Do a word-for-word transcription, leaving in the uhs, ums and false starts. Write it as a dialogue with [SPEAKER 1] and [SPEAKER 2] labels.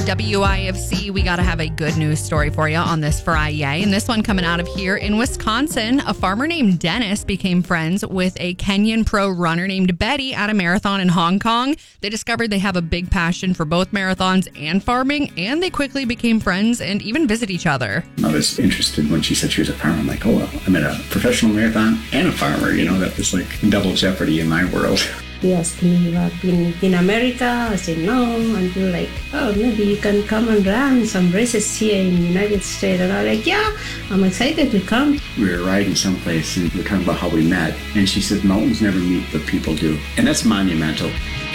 [SPEAKER 1] W I F C, we got to have a good news story for you on this Friday. And this one coming out of here in Wisconsin. A farmer named Dennis became friends with a Kenyan pro runner named Betty at a marathon in Hong Kong. They discovered they have a big passion for both marathons and farming, and they quickly became friends and even visit each other.
[SPEAKER 2] I was interested when she said she was a farmer. I'm like, oh, well, I'm at a professional marathon and a farmer. You know, that was like double jeopardy in my world.
[SPEAKER 3] He asked me if I've been in America. I said no, until like, oh, maybe you can come and run some races here in the United States. And I'm like, yeah, I'm excited to come.
[SPEAKER 2] We were riding someplace and we were talking about how we met. And she said, mountains never meet, but people do. And that's monumental.